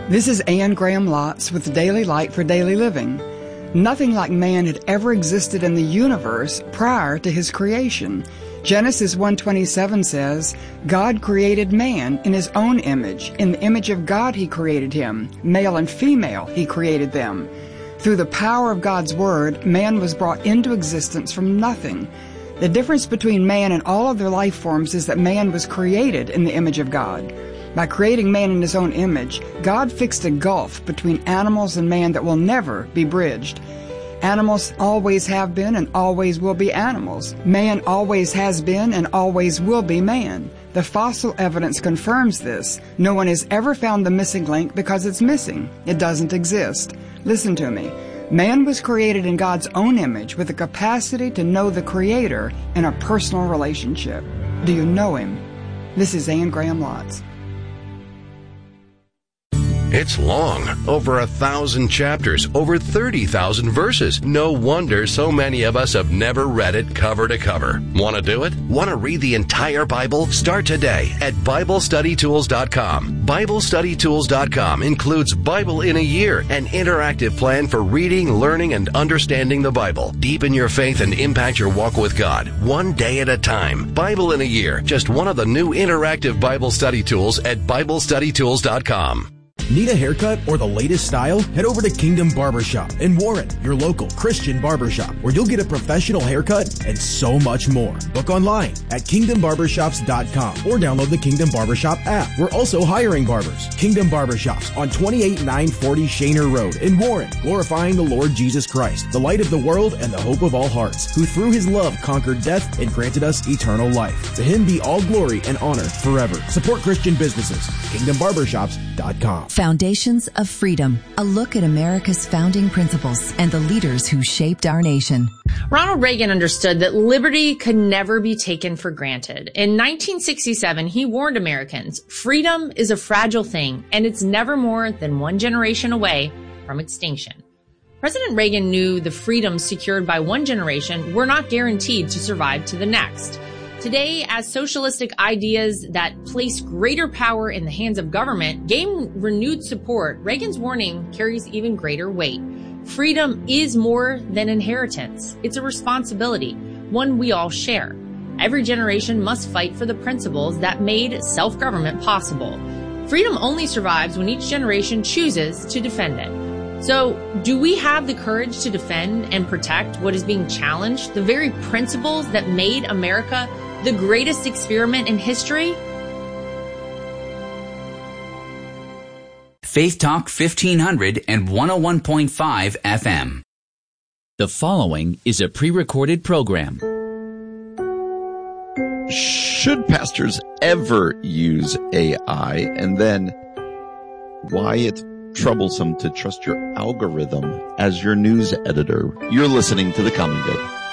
This is Anne Graham Lotz with the Daily Light for Daily Living. Nothing like man had ever existed in the universe prior to his creation. Genesis 1:27 says, God created man in his own image. In the image of God he created him. Male and female he created them. Through the power of God's word, man was brought into existence from nothing. The difference between man and all other life forms is that man was created in the image of God. By creating man in his own image, God fixed a gulf between animals and man that will never be bridged. Animals always have been and always will be animals. Man always has been and always will be man. The fossil evidence confirms this. No one has ever found the missing link because it's missing. It doesn't exist. Listen to me. Man was created in God's own image with the capacity to know the Creator in a personal relationship. Do you know Him? This is Anne Graham Lotz. It's long, over 1,000 chapters, over 30,000 verses. No wonder so many of us have never read it cover to cover. Want to do it? Want to read the entire Bible? Start today at BibleStudyTools.com. BibleStudyTools.com includes Bible in a Year, an interactive plan for reading, learning, and understanding the Bible. Deepen your faith and impact your walk with God, one day at a time. Bible in a Year, just one of the new interactive Bible study tools at BibleStudyTools.com. Need a haircut or the latest style? Head over to Kingdom Barbershop in Warren, your local Christian barbershop, where you'll get a professional haircut and so much more. Book online at KingdomBarbershops.com or download the Kingdom Barbershop app. We're also hiring barbers. Kingdom Barbershops on 28940 Shaner Road in Warren, glorifying the Lord Jesus Christ, the light of the world and the hope of all hearts, who through his love conquered death and granted us eternal life. To him be all glory and honor forever. Support Christian businesses. KingdomBarbershops.com. Foundations of Freedom, a look at America's founding principles and the leaders who shaped our nation. Ronald Reagan understood that liberty could never be taken for granted. In 1967, he warned Americans, freedom is a fragile thing, and it's never more than one generation away from extinction. President Reagan knew the freedoms secured by one generation were not guaranteed to survive to the next. Today, as socialistic ideas that place greater power in the hands of government gain renewed support, Reagan's warning carries even greater weight. Freedom is more than inheritance. It's a responsibility, one we all share. Every generation must fight for the principles that made self-government possible. Freedom only survives when each generation chooses to defend it. So, do we have the courage to defend and protect what is being challenged, the very principles that made America the greatest experiment in history? Faith Talk 1500 and 101.5 FM. The following is a pre-recorded program. Should pastors ever use AI? And then why it's troublesome to trust your algorithm as your news editor. You're listening to The Common Good.